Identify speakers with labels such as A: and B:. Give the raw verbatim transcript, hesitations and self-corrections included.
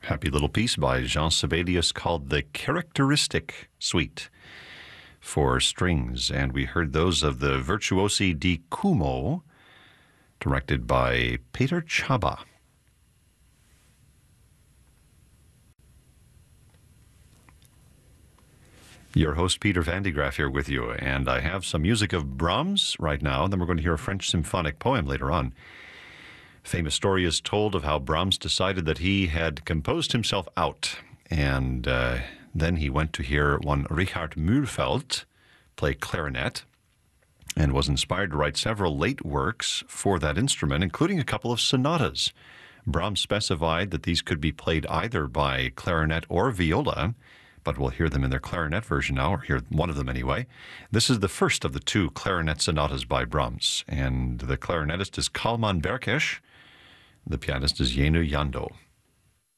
A: Happy little piece by Jean Sibelius called the Characteristic Suite for strings. And we heard those of the Virtuosi di Cuomo, directed by Peter Chaba. Your host, Peter Van de Graaff, here with you. And I have some music of Brahms right now. Then we're going to hear a French symphonic poem later on. Famous story is told of how Brahms decided that he had composed himself out. And uh, then he went to hear one Richard Mühlfeld play clarinet and was inspired to write several late works for that instrument, including a couple of sonatas. Brahms specified that these could be played either by clarinet or viola, but we'll hear them in their clarinet version now, or hear one of them anyway. This is the first of the two clarinet sonatas by Brahms, and the clarinetist is Kalman Berkesh. The pianist is Jenő Jandó.